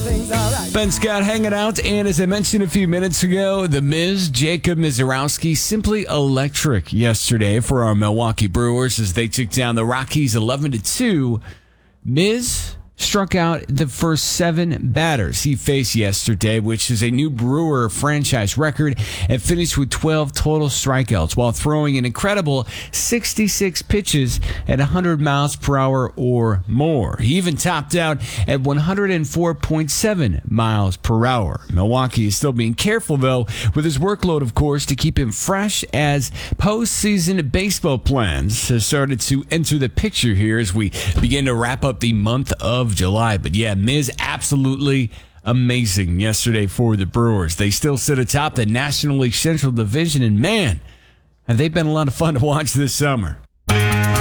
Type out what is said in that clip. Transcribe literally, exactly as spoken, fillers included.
Ben Scott hanging out, and as I mentioned a few minutes ago, the Miz, Jacob Mizorowski, simply electric yesterday for our Milwaukee Brewers as they took down the Rockies eleven to two. Miz struck out the first seven batters he faced yesterday, which is a new Brewer franchise record, and finished with twelve total strikeouts while throwing an incredible sixty-six pitches at one hundred miles per hour or more. He even topped out at one hundred four point seven miles per hour. Milwaukee is still being careful, though, with his workload, of course, to keep him fresh as postseason baseball plans have started to enter the picture here as we begin to wrap up the month of July. But yeah, Miz absolutely amazing yesterday for the Brewers. They still sit atop the National League Central Division, and man, have they been a lot of fun to watch this summer.